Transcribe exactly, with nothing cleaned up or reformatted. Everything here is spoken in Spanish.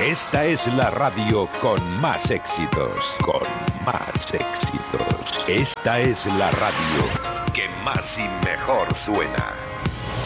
Esta es la radio con más éxitos, con más éxitos. Esta es la radio que más y mejor suena.